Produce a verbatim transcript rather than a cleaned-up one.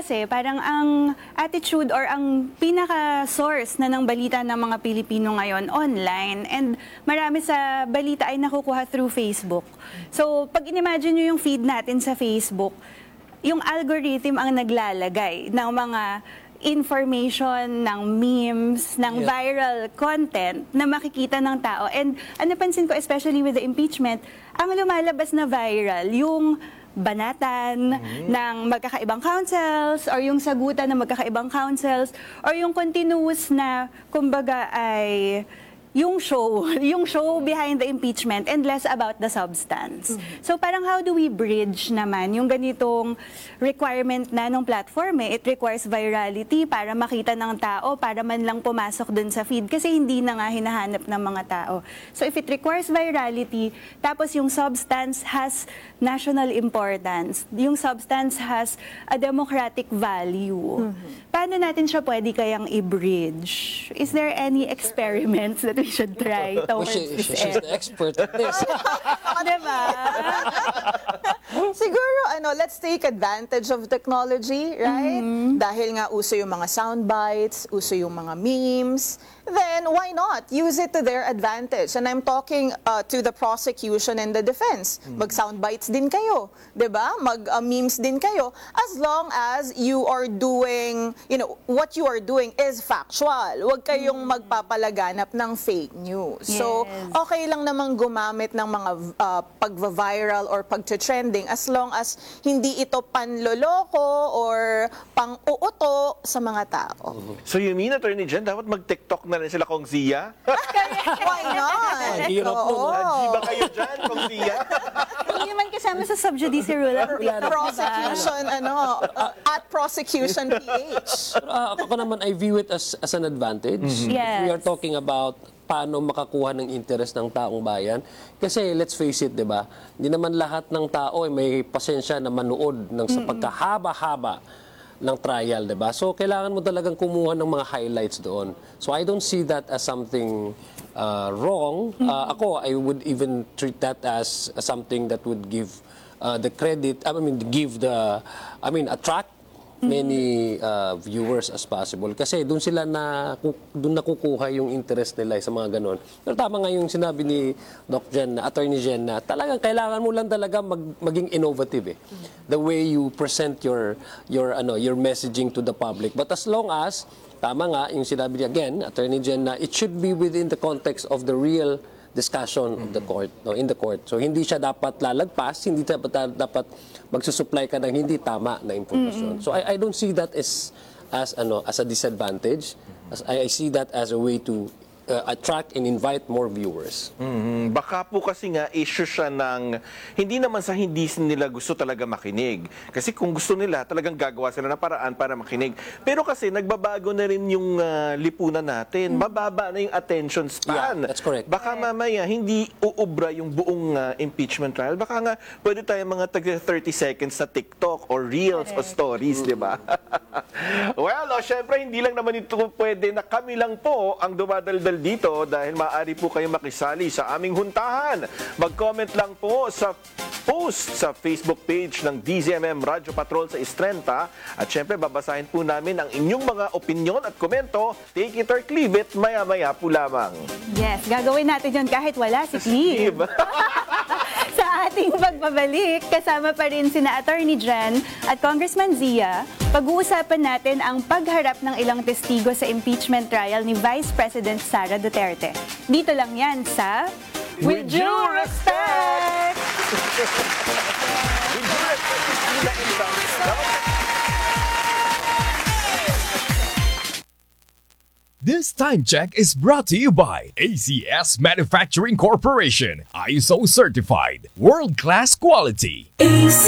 kasi parang ang attitude or ang pinaka-source na ng balita ng mga Pilipino ngayon online, and marami sa balita ay nakukuha through Facebook. So pag in-imagine nyo yung feed natin sa Facebook, yung algorithm ang naglalagay ng mga information, ng memes, ng Yeah. viral content na makikita ng tao. And ang napansin ko, especially with the impeachment, ang lumalabas na viral, yung banatan Mm-hmm. ng magkakaibang councils or yung sagutan ng magkakaibang councils or yung continuous na, kumbaga, ay yung show, yung show behind the impeachment and less about the substance. Mm-hmm. So parang how do we bridge naman yung ganitong requirement na ng platform eh? It requires virality para makita ng tao, para man lang pumasok dun sa feed kasi hindi na nga hinahanap ng mga tao. So if it requires virality, tapos yung substance has national importance, yung substance has a democratic value, paano natin siya pwede kayang i-bridge? Is there any experiments that we should try Well, towards she, this she, she's end? the expert at this. Diba? Siguro, ano, let's take advantage of technology, right? Dahil nga uso yung mga sound bites, uso yung mga memes, then why not use it to their advantage? And I'm talking uh, to the prosecution and the defense. Mag-sound bites din kayo, 'di ba? Mag-memes din kayo, as long as you are doing, you know, what you are doing is factual. Huwag kayong magpapalaganap ng fake news. So, Yes. okay lang namang gumamit ng mga uh, pag-viral or pag-trending as long as hindi ito panloloko or pang-uuto sa mga tao. So you mean, Attorney Jen, dapat mag-TikTok na rin sila kung Zia? Why not? Ang hirap nun, Oo. no? Di ba kayo dyan, kung Zia? Hindi naman kasama sa subjudice rule. Prosecution, ano, uh, at prosecution P H. Pero ah, ako naman, I view it as, as an advantage. If Yes. we are talking about paano makakuha ng interest ng taong bayan. Kasi let's face it, di ba? Hindi naman lahat ng tao ay may pasensya na manood ng sa pagkahaba-haba ng trial, di ba? So, kailangan mo talagang kumuha ng mga highlights doon. So, I don't see that as something uh, wrong. Uh, ako, I would even treat that as something that would give uh, the credit, I mean, give the, I mean, attract many uh, viewers as possible. Kasi doon sila na, doon nakukuha yung interest nila sa mga ganon. Pero tama nga yung sinabi ni Doc Jen, na Attorney Jen, na talagang kailangan mo lang talaga mag, maging innovative eh. The way you present your your ano your messaging to the public. But as long as tama nga yung sinabi niya again, Attorney Jen, na it should be within the context of the real discussion of the court, no, in the court. So hindi siya dapat lalagpas, hindi dapat dapat magsusupply ka ng hindi tama na impormasyon. So I, I don't see that as as ano as a disadvantage. As I, I see that as a way to uh, attract and invite more viewers. Mhm. Baka po kasi nga issue siya ng hindi naman sa hindi nila gusto talaga makinig. Kasi kung gusto nila, talagang gagawa sila ng paraan para makinig. Pero kasi nagbabago na rin yung ah, lipunan natin. Mababa na yung attention span. Yeah, that's correct. Baka mamaya hindi uubra yung buong ah, impeachment trial. Baka nga pwede tayo mga taga thirty seconds sa TikTok or Reels o Stories, di ba? Well, oh, syempre hindi lang naman ito pwede na kami lang po ang dumadaldal dito dahil maaari po kayo makisali sa aming huntahan. Mag-comment lang po sa post sa Facebook page ng D Z M M Radyo Patrol sa Istrenta at syempre babasahin po namin ang inyong mga opinyon at komento. Take it or leave it, maya-maya po lamang. Yes, gagawin natin yun kahit wala si Cleve. Diba? Sa ating pagbabalik, kasama pa rin sina Attorney Jen at Congressman Zia, pag-uusapan natin ang pagharap ng ilang testigo sa impeachment trial ni Vice President Sara Duterte. Dito lang yan sa With Due Respect! This time check is brought to you by A C S Manufacturing Corporation, I S O certified, world-class quality. A C